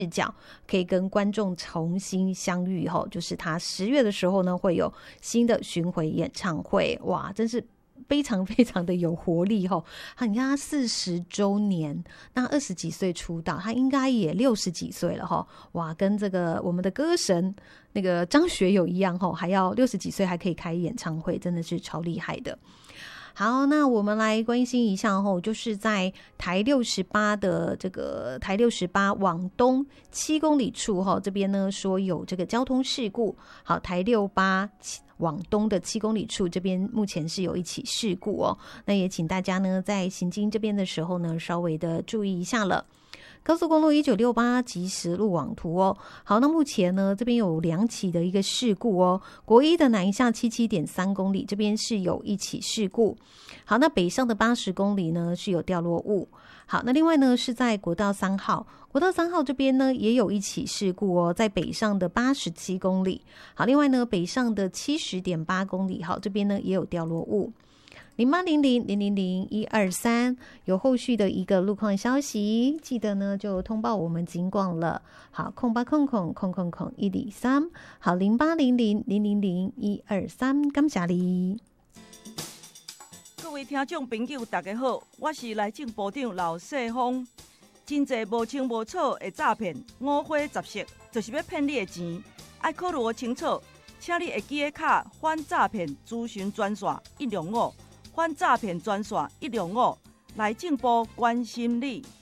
视角可以跟观众重新相遇吼，就是他10月的时候呢会有新的巡回演唱会，哇，真是非常非常的有活力吼。你看他40周年，那20几岁出道，他应该也60几岁了吼，哇，跟这个我们的歌神那个张学友一样吼，还要60几岁还可以开演唱会，真的是超厉害的。好，那我们来关心一下吼，就是在台68的这个台68往东7公里处吼，这边呢说有这个交通事故。好，台68往东的7公里处，这边目前是有一起事故哦。那也请大家呢在行经这边的时候呢，稍微的注意一下了。高速公路1968即时路网图哦。好，那目前呢这边有2起的一个事故哦。国一的南下77.3公里，这边是有1起事故。好，那北上的80公里呢是有掉落物。好，那另外呢是在国道3号，国道3号这边呢也有1起事故哦，在北上的87公里。好，另外呢北上的70.8公里，好，这边呢也有掉落物。0800000123有后续的一个路况消息，记得呢就通报我们警广了。好，0800000123，好0800000123，感谢你。 各位听众朋友，大家好，我是内政部长刘世芳。真侪无清无楚的诈骗，五花十色，就是要骗你的钱，爱考虑清楚，请你会记得卡反诈骗咨询专线105。反诈骗专线105，内政部关心你。